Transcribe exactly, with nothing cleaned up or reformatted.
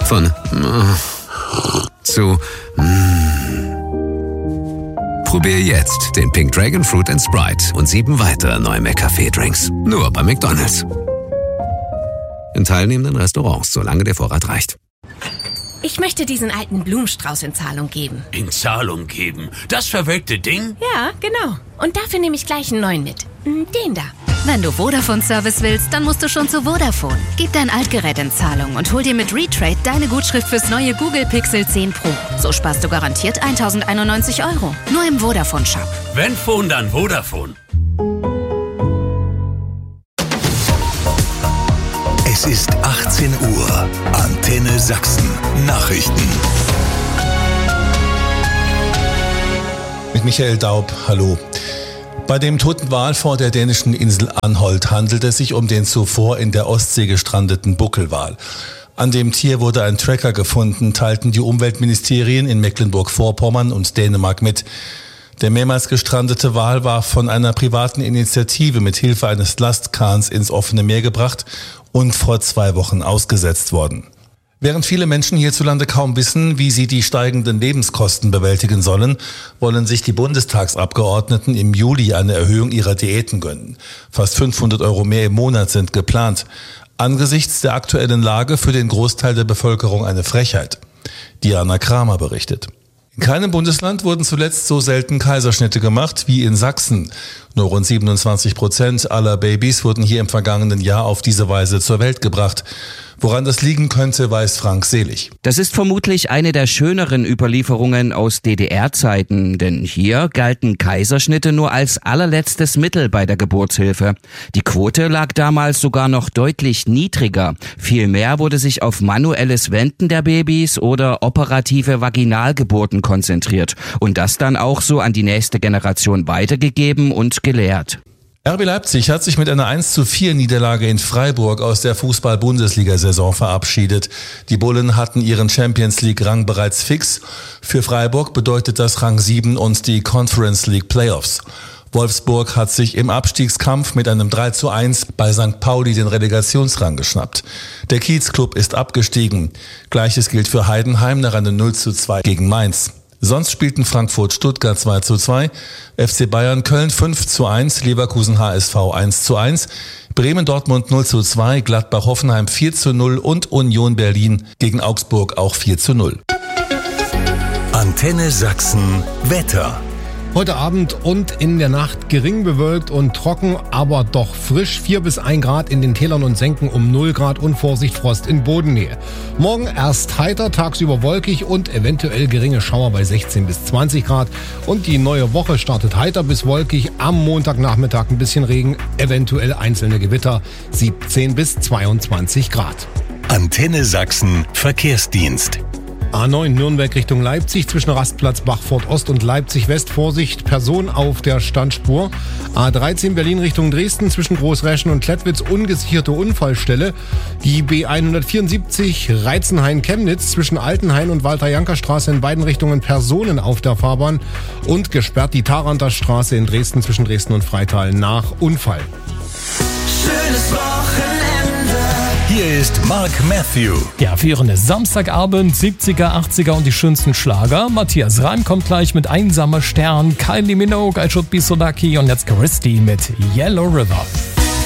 Von äh, zu mm. Probier jetzt den Pink Dragon Fruit and Sprite und sieben weitere neue McCafé-Drinks. Nur bei McDonald's. In teilnehmenden Restaurants, solange der Vorrat reicht. Ich möchte diesen alten Blumenstrauß in Zahlung geben. In Zahlung geben? Das verwelkte Ding? Ja, genau. Und dafür nehme ich gleich einen neuen mit. Den da. Wenn du Vodafone-Service willst, dann musst du schon zu Vodafone. Gib dein Altgerät in Zahlung und hol dir mit Retrade deine Gutschrift fürs neue Google Pixel zehn Pro. So sparst du garantiert tausendeinundneunzig Euro. Nur im Vodafone-Shop. Wenn Phone, dann Vodafone. Es ist achtzehn Uhr. Antenne Sachsen. Nachrichten. Mit Michael Daub, hallo. Bei dem toten Wal vor der dänischen Insel Anholt handelt es sich um den zuvor in der Ostsee gestrandeten Buckelwal. An dem Tier wurde ein Tracker gefunden, teilten die Umweltministerien in Mecklenburg-Vorpommern und Dänemark mit. Der mehrmals gestrandete Wal war von einer privaten Initiative mit Hilfe eines Lastkahns ins offene Meer gebracht und vor zwei Wochen ausgesetzt worden. Während viele Menschen hierzulande kaum wissen, wie sie die steigenden Lebenskosten bewältigen sollen, wollen sich die Bundestagsabgeordneten im Juli eine Erhöhung ihrer Diäten gönnen. Fast fünfhundert Euro mehr im Monat sind geplant. Angesichts der aktuellen Lage für den Großteil der Bevölkerung eine Frechheit. Diana Kramer berichtet. In keinem Bundesland wurden zuletzt so selten Kaiserschnitte gemacht wie in Sachsen. Nur rund siebenundzwanzig Prozent aller Babys wurden hier im vergangenen Jahr auf diese Weise zur Welt gebracht. Woran das liegen könnte, weiß Frank Selig. Das ist vermutlich eine der schöneren Überlieferungen aus D D R-Zeiten, denn hier galten Kaiserschnitte nur als allerletztes Mittel bei der Geburtshilfe. Die Quote lag damals sogar noch deutlich niedriger. Vielmehr wurde sich auf manuelles Wenden der Babys oder operative Vaginalgeburten konzentriert und das dann auch so an die nächste Generation weitergegeben und gelehrt. R B Leipzig hat sich mit einer eins zu vier Niederlage in Freiburg aus der Fußball-Bundesliga-Saison verabschiedet. Die Bullen hatten ihren Champions-League-Rang bereits fix. Für Freiburg bedeutet das Rang sieben und die Conference League Playoffs. Wolfsburg hat sich im Abstiegskampf mit einem drei zu eins bei Sankt Pauli den Relegationsrang geschnappt. Der Kiezclub ist abgestiegen. Gleiches gilt für Heidenheim nach einem null zu zwei gegen Mainz. Sonst spielten Frankfurt-Stuttgart zwei zu zwei, F C Bayern Köln fünf zu eins, Leverkusen H S V eins zu eins, Bremen-Dortmund null zu zwei, Gladbach-Hoffenheim vier zu null und Union Berlin gegen Augsburg auch vier zu null. Antenne Sachsen Wetter. Heute Abend und in der Nacht gering bewölkt und trocken, aber doch frisch. vier bis ein Grad in den Tälern und Senken, um null Grad und Vorsicht Frost in Bodennähe. Morgen erst heiter, tagsüber wolkig und eventuell geringe Schauer bei sechzehn bis zwanzig Grad. Und die neue Woche startet heiter bis wolkig. Am Montagnachmittag ein bisschen Regen, eventuell einzelne Gewitter, siebzehn bis zweiundzwanzig Grad. Antenne Sachsen Verkehrsdienst. A neun Nürnberg Richtung Leipzig zwischen Rastplatz Bachfurt Ost und Leipzig West. Vorsicht, Person auf der Standspur. A dreizehn Berlin Richtung Dresden zwischen Großräschen und Klettwitz ungesicherte Unfallstelle. Die B hundertvierundsiebzig Reizenhain-Chemnitz zwischen Altenhain und Walter-Janker-Straße in beiden Richtungen Personen auf der Fahrbahn. Und gesperrt die Taranter Straße in Dresden zwischen Dresden und Freital nach Unfall. Schönes Wochenende. Hier ist Mark Matthew. Ja, für Ihren Samstagabend, siebziger, achtziger und die schönsten Schlager. Matthias Reim kommt gleich mit Einsamer Stern, Kylie Minogue, I Should Be So Lucky und jetzt Christy mit Yellow River.